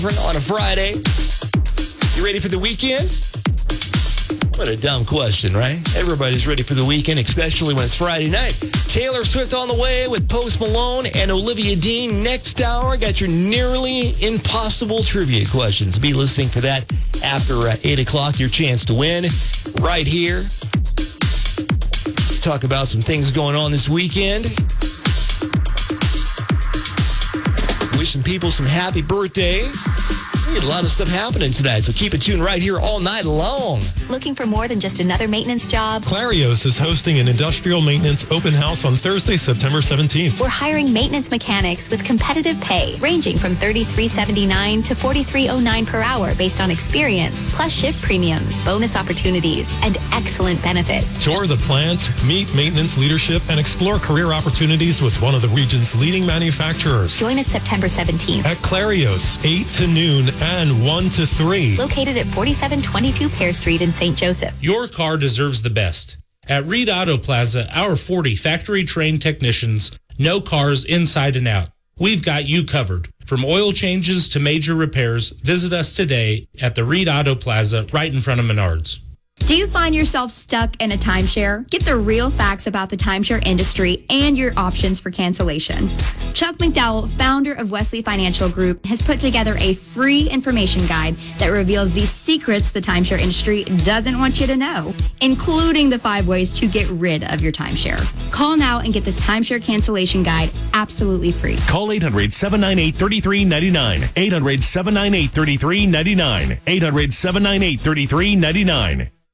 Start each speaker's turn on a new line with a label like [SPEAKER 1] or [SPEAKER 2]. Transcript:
[SPEAKER 1] on a Friday. You ready for the weekend? What a dumb question, right? Everybody's ready for the weekend, especially when it's Friday night. Taylor Swift on the way with Post Malone and Olivia Dean next hour. Got your nearly impossible trivia questions. Be listening for that after 8 o'clock. Your chance to win right here. Talk about some things going on this weekend. Wish some people some happy birthday. We got a lot of stuff happening tonight, so keep it tuned right here all night long.
[SPEAKER 2] Looking for more than just another maintenance job?
[SPEAKER 3] Clarios is hosting an industrial maintenance open house on Thursday, September 17th.
[SPEAKER 2] We're hiring maintenance mechanics with competitive pay, ranging from $33.79 to $43.09 per hour based on experience, plus shift premiums, bonus opportunities, and excellent benefits.
[SPEAKER 3] Tour the plant, meet maintenance leadership, and explore career opportunities with one of the region's leading manufacturers.
[SPEAKER 2] Join us September 17th.
[SPEAKER 3] At Clarios, 8 to noon and 1 to 3.
[SPEAKER 2] Located at 4722 Pear Street in St. Joseph.
[SPEAKER 4] Your car deserves the best. At Reed Auto Plaza, our 40 factory-trained technicians know cars inside and out. We've got you covered. From oil changes to major repairs, visit us today at the Reed Auto Plaza right in front of Menards.
[SPEAKER 5] Do you find yourself stuck in a timeshare? Get the real facts about the timeshare industry and your options for cancellation. Chuck McDowell, founder of Wesley Financial Group, has put together a free information guide that reveals the secrets the timeshare industry doesn't want you to know, including the 5 ways to get rid of your timeshare. Call now and get this timeshare cancellation guide absolutely free.
[SPEAKER 6] Call 800-798-3399. 800-798-3399. 800-798-3399.